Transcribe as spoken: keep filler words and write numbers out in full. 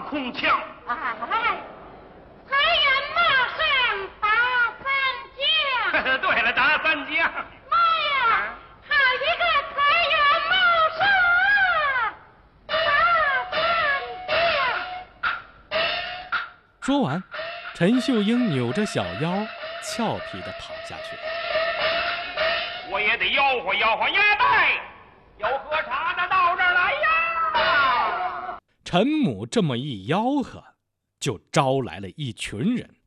空腔。 哎，财源马上打三将。 对了，打三将。 妈呀，好一个财源茂盛，打三将！ 说完，陈秀英扭着小腰，俏皮地跑下去了。 我也得吆喝吆喝，呀带，有喝茶的到这儿来呀！ 陈母这么一吆喝，就招来了一群人。